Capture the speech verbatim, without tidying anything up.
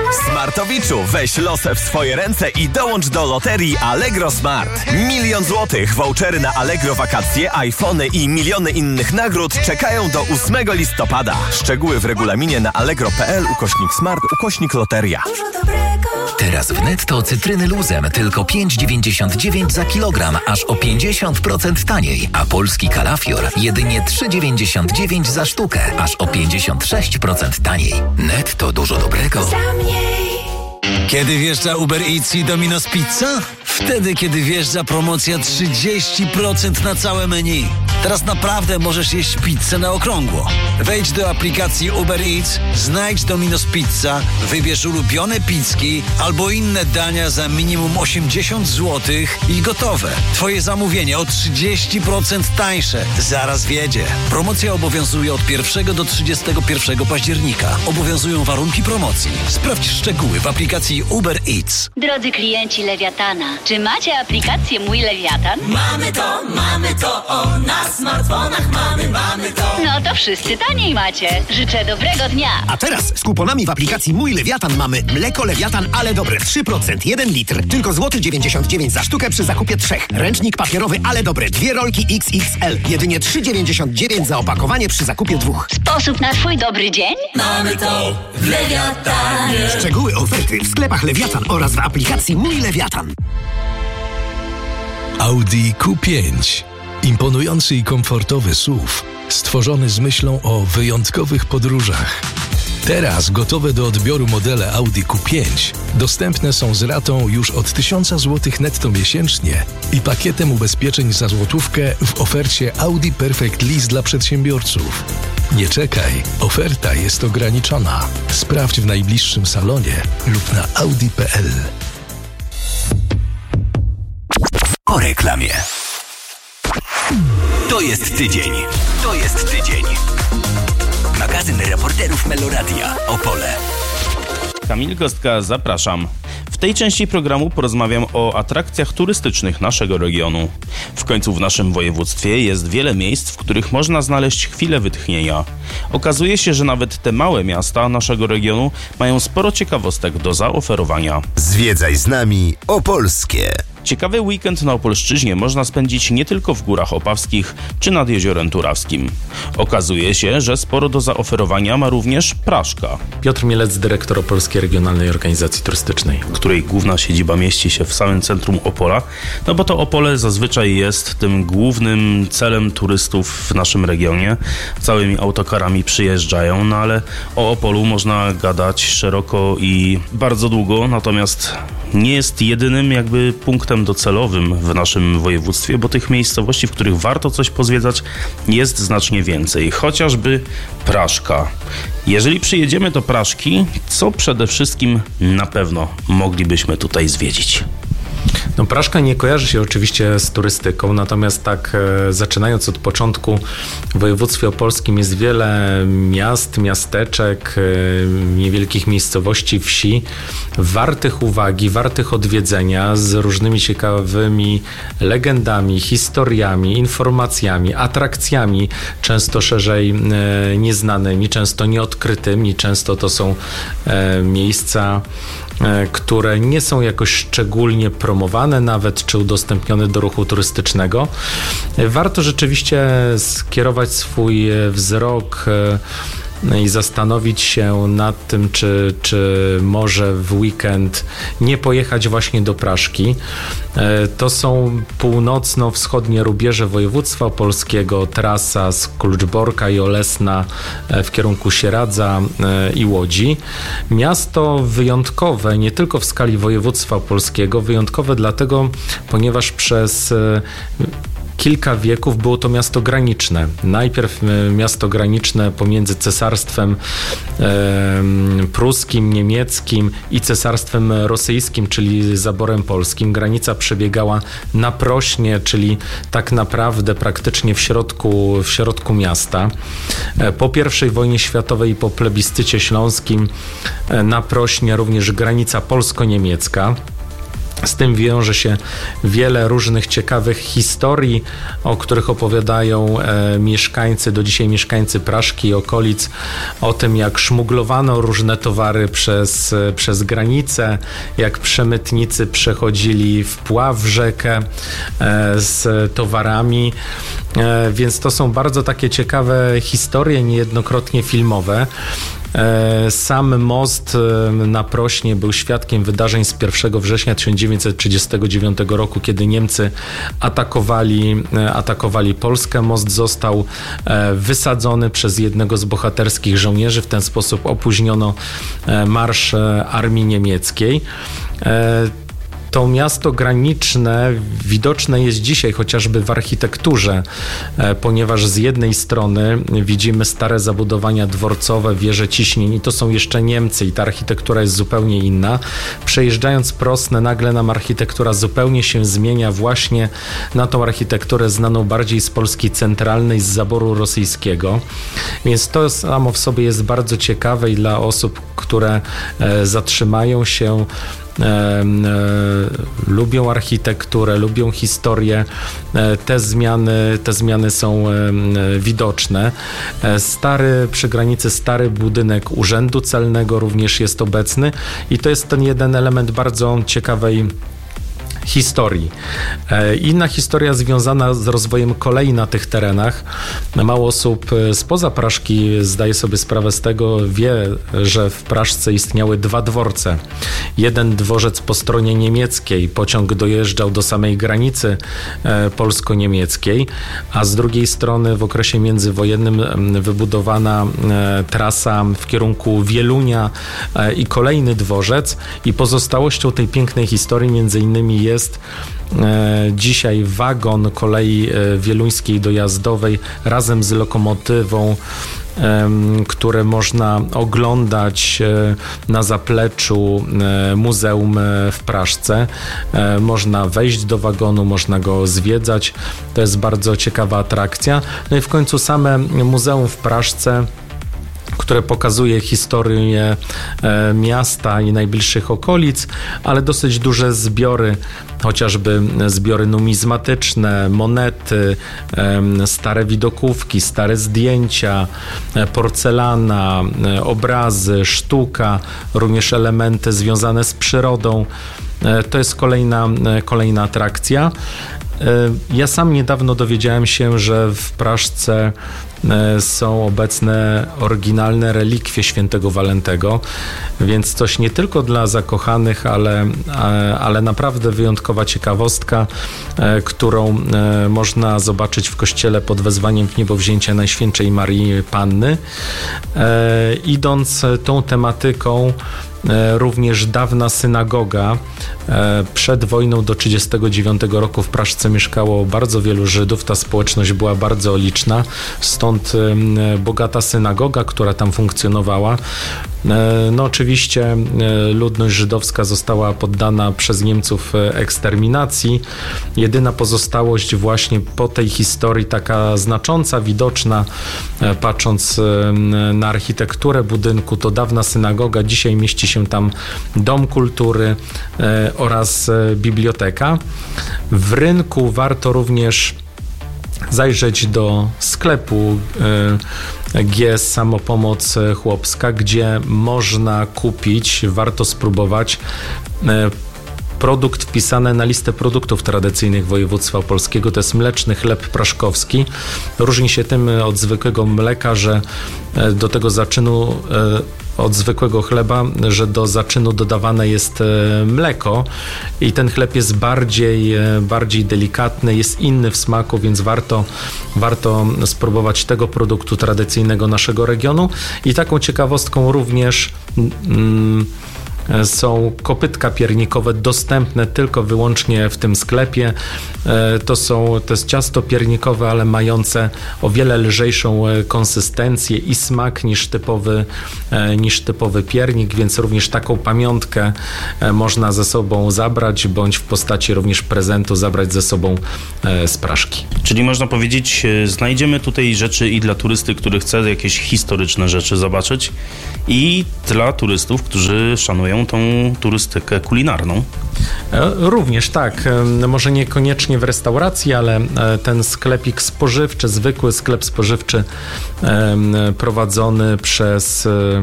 Smartowiczu, weź losę w swoje ręce i dołącz do loterii Allegro Smart. Milion złotych, vouchery na Allegro wakacje, iPhony i miliony innych nagród czekają do ósmego listopada. Szczegóły w regulaminie na allegro.pl ukośnik smart ukośnik loteria. Teraz w Netto cytryny luzem tylko pięć dziewięćdziesiąt dziewięć za kilogram, aż o pięćdziesiąt procent taniej, a polski kalafior jedynie trzy dziewięćdziesiąt dziewięć za sztukę, aż o pięćdziesiąt sześć procent taniej. Netto, dużo dobrego. Kiedy wjeżdża Uber Eats i Domino's Pizza? Wtedy, kiedy wjeżdża promocja trzydzieści procent na całe menu. Teraz naprawdę możesz jeść pizzę na okrągło. Wejdź do aplikacji Uber Eats, znajdź Domino's Pizza, wybierz ulubione pizzki albo inne dania za minimum osiemdziesiąt złotych i gotowe. Twoje zamówienie o trzydzieści procent tańsze. Zaraz wjedzie. Promocja obowiązuje od pierwszego do trzydziestego pierwszego października. Obowiązują warunki promocji. Sprawdź szczegóły w aplikacji Uber Eats. Drodzy klienci Lewiatana, czy macie aplikację Mój Lewiatan? Mamy to, mamy to, o, na smartfonach mamy, mamy to. No to wszyscy taniej macie. Życzę dobrego dnia. A teraz z kuponami w aplikacji Mój Lewiatan mamy mleko Lewiatan, ale dobre trzy procent, jeden litr. Tylko złoty dziewięćdziesiąt dziewięć za sztukę przy zakupie trzech. Ręcznik papierowy, ale dobre, dwie rolki X X L. Jedynie trzy dziewięćdziesiąt dziewięć za opakowanie przy zakupie dwóch. Sposób na twój dobry dzień? Mamy to w Lewiatanie. Szczegóły oferty w sklepach Lewiatan oraz w aplikacji Mój Lewiatan. Audi Q pięć. Imponujący i komfortowy S U V, stworzony z myślą o wyjątkowych podróżach. Teraz gotowe do odbioru modele Audi Q pięć dostępne są z ratą już od tysiąc złotych netto miesięcznie i pakietem ubezpieczeń za złotówkę w ofercie Audi Perfect Lease dla przedsiębiorców. Nie czekaj, oferta jest ograniczona. Sprawdź w najbliższym salonie lub na audi kropka p l. Po reklamie. To jest tydzień. To jest tydzień. Magazyn reporterów Meloradia. Opole. Kamil Gostka, zapraszam. W tej części programu porozmawiam o atrakcjach turystycznych naszego regionu. W końcu w naszym województwie jest wiele miejsc, w których można znaleźć chwilę wytchnienia. Okazuje się, że nawet te małe miasta naszego regionu mają sporo ciekawostek do zaoferowania. Zwiedzaj z nami Opolskie. Ciekawy weekend na Opolszczyźnie można spędzić nie tylko w Górach Opawskich czy nad Jeziorem Turawskim. Okazuje się, że sporo do zaoferowania ma również Praszka. Piotr Mielec, dyrektor Opolskiej Regionalnej Organizacji Turystycznej, której główna siedziba mieści się w samym centrum Opola, no bo to Opole zazwyczaj jest tym głównym celem turystów w naszym regionie. Całymi autokarami przyjeżdżają, no ale o Opolu można gadać szeroko i bardzo długo, natomiast nie jest jedynym jakby punktem docelowym w naszym województwie, bo tych miejscowości, w których warto coś pozwiedzać, jest znacznie więcej. Chociażby Praszka. Jeżeli przyjedziemy do Praszki, co przede wszystkim na pewno moglibyśmy tutaj zwiedzić? No, Praszka nie kojarzy się oczywiście z turystyką, natomiast tak e, zaczynając od początku, w województwie opolskim jest wiele miast, miasteczek, e, niewielkich miejscowości, wsi, wartych uwagi, wartych odwiedzenia, z różnymi ciekawymi legendami, historiami, informacjami, atrakcjami, często szerzej e, nieznanymi, często nieodkrytymi, często to są e, miejsca, które nie są jakoś szczególnie promowane nawet, czy udostępnione do ruchu turystycznego. Warto rzeczywiście skierować swój wzrok i zastanowić się nad tym, czy, czy może w weekend nie pojechać właśnie do Praszki. To są północno-wschodnie rubieże województwa opolskiego, trasa z Kluczborka i Olesna w kierunku Sieradza i Łodzi. Miasto wyjątkowe nie tylko w skali województwa opolskiego, wyjątkowe dlatego, ponieważ przez kilka wieków było to miasto graniczne. Najpierw miasto graniczne pomiędzy cesarstwem e, pruskim, niemieckim i cesarstwem rosyjskim, czyli zaborem polskim. Granica przebiegała naprośnie, czyli tak naprawdę praktycznie w środku, w środku miasta. E, po pierwszej wojnie światowej i po plebiscycie śląskim e, naprośnie również granica polsko-niemiecka. Z tym wiąże się wiele różnych ciekawych historii, o których opowiadają e, mieszkańcy, do dzisiaj mieszkańcy Praszki i okolic, o tym, jak szmuglowano różne towary przez, e, przez granicę, jak przemytnicy przechodzili wpław w rzekę e, z towarami. E, więc to są bardzo takie ciekawe historie, niejednokrotnie filmowe. Sam most na Prośnie był świadkiem wydarzeń z pierwszego września tysiąc dziewięćset trzydziestego dziewiątego roku, kiedy Niemcy atakowali, atakowali Polskę. Most został wysadzony przez jednego z bohaterskich żołnierzy. W ten sposób opóźniono marsz armii niemieckiej. To miasto graniczne widoczne jest dzisiaj chociażby w architekturze, ponieważ z jednej strony widzimy stare zabudowania dworcowe, wieże ciśnień i to są jeszcze Niemcy i ta architektura jest zupełnie inna. Przejeżdżając Prosnę, nagle nam architektura zupełnie się zmienia właśnie na tą architekturę znaną bardziej z Polski centralnej, z zaboru rosyjskiego. Więc to samo w sobie jest bardzo ciekawe i dla osób, które zatrzymają się, E, e, lubią architekturę, lubią historię, e, te zmiany, te zmiany są e, widoczne. E, stary, przy granicy stary budynek Urzędu Celnego również jest obecny i to jest ten jeden element bardzo ciekawej historii. Inna historia związana z rozwojem kolei na tych terenach. Mało osób spoza Praszki zdaje sobie sprawę z tego, wie, że w Praszce istniały dwa dworce. Jeden dworzec po stronie niemieckiej, pociąg dojeżdżał do samej granicy polsko-niemieckiej, a z drugiej strony w okresie międzywojennym wybudowana trasa w kierunku Wielunia i kolejny dworzec i pozostałością tej pięknej historii między innymi jest Jest e, dzisiaj wagon kolei e, wieluńskiej dojazdowej razem z lokomotywą, e, które można oglądać e, na zapleczu e, muzeum e, w Praszce. E, można wejść do wagonu, można go zwiedzać. To jest bardzo ciekawa atrakcja. No i w końcu same muzeum w Praszce, które pokazuje historię e, miasta i najbliższych okolic, ale dosyć duże zbiory, chociażby zbiory numizmatyczne, monety, e, stare widokówki, stare zdjęcia, e, porcelana, e, obrazy, sztuka, również elementy związane z przyrodą. E, to jest kolejna, e, kolejna atrakcja. Ja sam niedawno dowiedziałem się, że w Praszce są obecne oryginalne relikwie świętego Walentego, więc coś nie tylko dla zakochanych, ale, ale naprawdę wyjątkowa ciekawostka, którą można zobaczyć w kościele pod wezwaniem w niebowzięcia Najświętszej Marii Panny. Idąc tą tematyką, również dawna synagoga. Przed wojną do trzydziestego dziewiątego roku w Praszce mieszkało bardzo wielu Żydów. Ta społeczność była bardzo liczna, stąd bogata synagoga, która tam funkcjonowała. No oczywiście ludność żydowska została poddana przez Niemców eksterminacji. Jedyna pozostałość właśnie po tej historii, taka znacząca, widoczna, patrząc na architekturę budynku, to dawna synagoga. Dzisiaj mieści się tam dom kultury oraz biblioteka. W rynku warto również zajrzeć do sklepu G S Samopomoc Chłopska, gdzie można kupić, warto spróbować produkt wpisany na listę produktów tradycyjnych województwa opolskiego. To jest mleczny chleb praszkowski. Różni się tym od zwykłego mleka, że do tego zaczynu od zwykłego chleba, że do zaczynu dodawane jest mleko i ten chleb jest bardziej, bardziej delikatny, jest inny w smaku, więc warto, warto spróbować tego produktu tradycyjnego naszego regionu. I taką ciekawostką również mm, są kopytka piernikowe dostępne tylko wyłącznie w tym sklepie. To, są, to jest ciasto piernikowe, ale mające o wiele lżejszą konsystencję i smak niż typowy, niż typowy piernik, więc również taką pamiątkę można ze sobą zabrać, bądź w postaci również prezentu zabrać ze sobą z Praszki. Czyli można powiedzieć, znajdziemy tutaj rzeczy i dla turysty, który chce jakieś historyczne rzeczy zobaczyć, i dla turystów, którzy szanują tą turystykę kulinarną. Również tak, może niekoniecznie w restauracji, ale ten sklepik spożywczy, zwykły sklep spożywczy prowadzony przez